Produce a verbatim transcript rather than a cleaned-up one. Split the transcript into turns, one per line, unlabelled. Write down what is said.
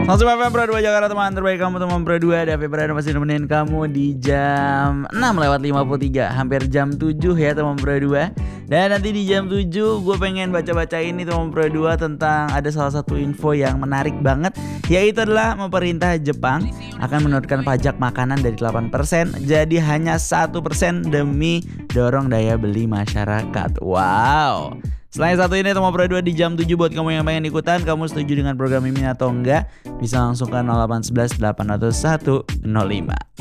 Langsung F M Pro dua Jakarta, teman terbaik kamu, teman Pro dua. Dan Februari masih nemenin kamu di jam enam lewat lima puluh tiga, hampir jam tujuh ya teman Pro dua. Dan nanti di jam tujuh gue pengen baca-baca ini teman Pro dua tentang ada salah satu info yang menarik banget, yaitu adalah pemerintah Jepang akan menurunkan pajak makanan dari delapan persen jadi hanya satu persen demi dorong daya beli masyarakat. Wow. Selain satu ini teman Pro dua di jam tujuh, buat kamu yang pengen ikutan, kamu setuju dengan program ini atau enggak, bisa langsung ke nol delapan satu satu delapan nol satu nol lima.